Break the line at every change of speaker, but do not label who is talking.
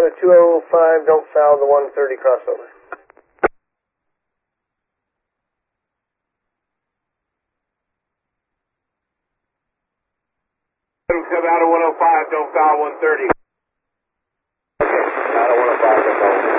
out of 205, don't foul the 130 crossover.
7 out of 105, don't foul 130.
Okay, out of 105, don't foul.